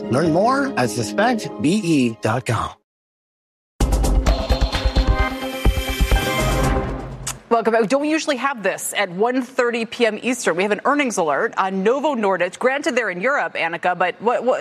Learn more at suspectbe.com. Welcome back. Don't we usually have this at 1:30 p.m. Eastern? We have an earnings alert on Novo Nordisk. Granted, they're in Europe, Annika, but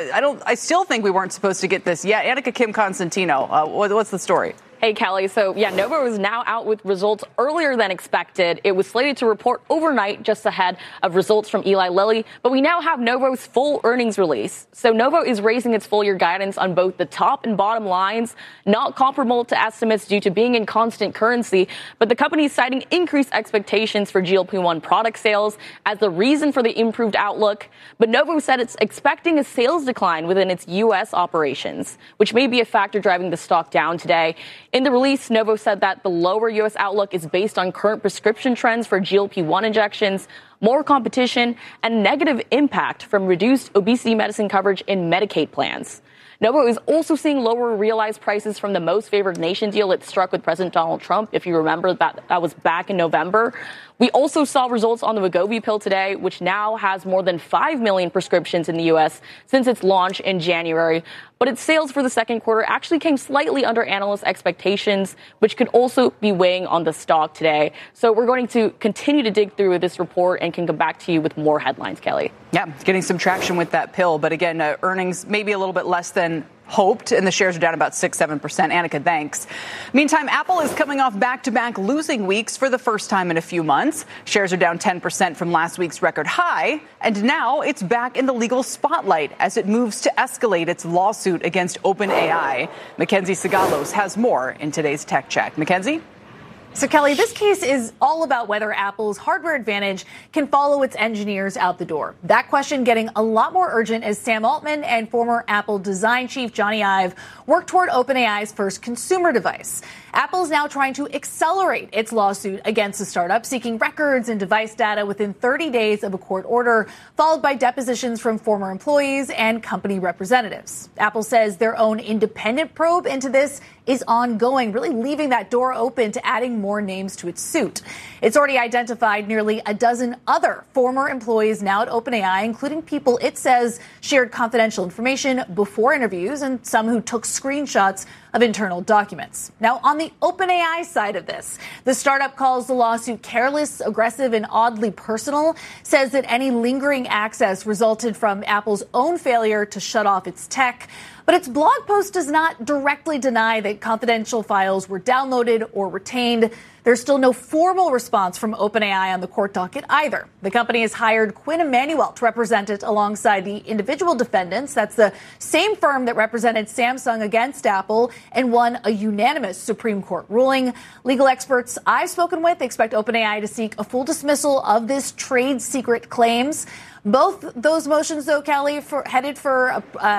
I still think we weren't supposed to get this yet. Annika Kim Constantino, what's the story? Hey, Kelly. So, Novo is now out with results earlier than expected. It was slated to report overnight just ahead of results from Eli Lilly. But we now have Novo's full earnings release. So Novo is raising its full year guidance on both the top and bottom lines, not comparable to estimates due to being in constant currency. But the company is citing increased expectations for GLP-1 product sales as the reason for the improved outlook. But Novo said it's expecting a sales decline within its U.S. operations, which may be a factor driving the stock down today. In the release, Novo said that the lower U.S. outlook is based on current prescription trends for GLP-1 injections, more competition, and negative impact from reduced obesity medicine coverage in Medicaid plans. Novo is also seeing lower realized prices from the most favored nation deal it struck with President Donald Trump. If you remember, that was back in November. We also saw results on the Wegovy pill today, which now has more than 5 million prescriptions in the U.S. since its launch in January. But its sales for the second quarter actually came slightly under analyst expectations, which could also be weighing on the stock today. So we're going to continue to dig through this report and can come back to you with more headlines, Kelly. Yeah, getting some traction with that pill. But again, earnings maybe a little bit less than hoped, and the shares are down about 6-7%. Annika, thanks. Meantime, Apple is coming off back-to-back losing weeks for the first time in a few months. Shares are down 10% from last week's record high, and now it's back in the legal spotlight as it moves to escalate its lawsuit against OpenAI. Mackenzie Sigalos has more in today's Tech Check. Mackenzie? So, Kelly, this case is all about whether Apple's hardware advantage can follow its engineers out the door. That question getting a lot more urgent as Sam Altman and former Apple design chief Johnny Ive work toward OpenAI's first consumer device. Apple is now trying to accelerate its lawsuit against the startup, seeking records and device data within 30 days of a court order, followed by depositions from former employees and company representatives. Apple says their own independent probe into this is ongoing, really leaving that door open to adding more names to its suit. It's already identified nearly a dozen other former employees now at OpenAI, including people it says shared confidential information before interviews and some who took screenshots of internal documents. Now, on the OpenAI side of this, the startup calls the lawsuit careless, aggressive, and oddly personal, says that any lingering access resulted from Apple's own failure to shut off its tech. But its blog post does not directly deny that confidential files were downloaded or retained. There's still no formal response from OpenAI on the court docket either. The company has hired Quinn Emanuel to represent it alongside the individual defendants. That's the same firm that represented Samsung against Apple and won a unanimous Supreme Court ruling. Legal experts I've spoken with expect OpenAI to seek a full dismissal of this trade secret claims. Both those motions, though, Kelly, headed for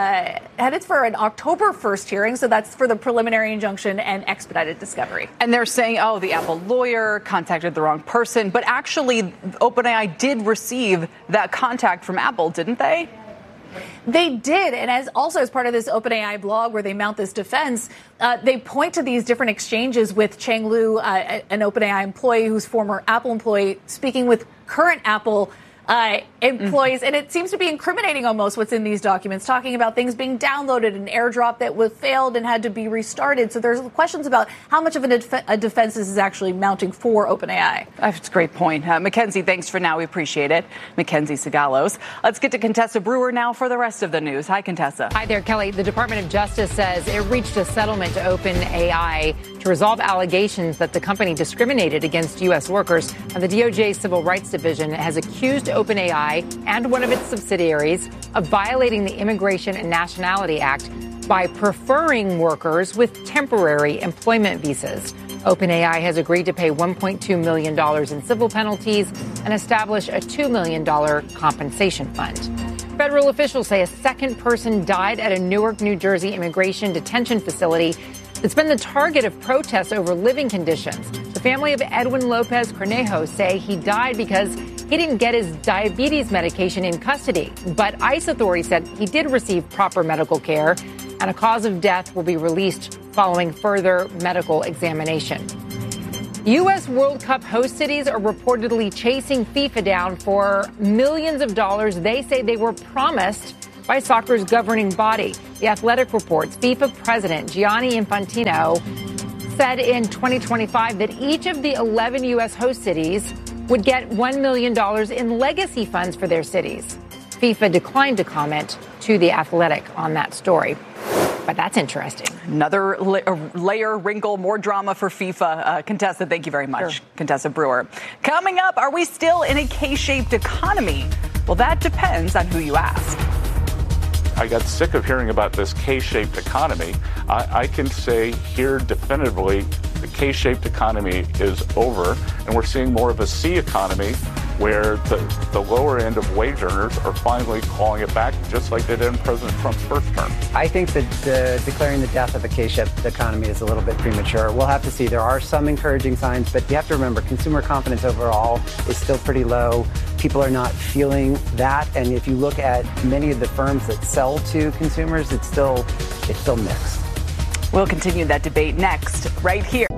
an October 1st hearing. So that's for the preliminary injunction and expedited discovery. And they're saying, the Apple lawyer contacted the wrong person. But actually, OpenAI did receive that contact from Apple, didn't they? They did. And as part of this OpenAI blog where they mount this defense, they point to these different exchanges with Chang Liu, an OpenAI employee who's former Apple employee, speaking with current Apple employees. And it seems to be incriminating almost what's in these documents, talking about things being downloaded, an airdrop that was failed and had to be restarted. So there's questions about how much of a defense this is actually mounting for OpenAI. That's a great point. Mackenzie, thanks for now. We appreciate it. Mackenzie Sigalos. Let's get to Contessa Brewer now for the rest of the news. Hi, Contessa. Hi there, Kelly. The Department of Justice says it reached a settlement to OpenAI to resolve allegations that the company discriminated against U.S. workers. And the DOJ Civil Rights Division has accused OpenAI and one of its subsidiaries of violating the Immigration and Nationality Act by preferring workers with temporary employment visas. OpenAI has agreed to pay $1.2 million in civil penalties and establish a $2 million compensation fund. Federal officials say a second person died at a Newark, New Jersey immigration detention facility that's been the target of protests over living conditions. The family of Edwin Lopez Cornejo say he died because he didn't get his diabetes medication in custody. But ICE authorities said he did receive proper medical care, and a cause of death will be released following further medical examination. U.S. World Cup host cities are reportedly chasing FIFA down for millions of dollars they say they were promised by soccer's governing body. The Athletic reports FIFA president Gianni Infantino said in 2025 that each of the 11 U.S. host cities would get $1 million in legacy funds for their cities. FIFA declined to comment to The Athletic on that story. But that's interesting. Another layer, wrinkle, more drama for FIFA. Contessa, thank you very much. Sure. Contessa Brewer. Coming up, are we still in a K-shaped economy? Well, that depends on who you ask. I got sick of hearing about this K-shaped economy. I can say here definitively the K-shaped economy is over, and we're seeing more of a C economy where the lower end of wage earners are finally calling it back, just like they did in President Trump's first term. I think that declaring the death of the K-shaped economy is a little bit premature. We'll have to see. There are some encouraging signs, but you have to remember consumer confidence overall is still pretty low. People are not feeling that. And if you look at many of the firms that sell to consumers, it's still mixed. We'll continue that debate next, right here.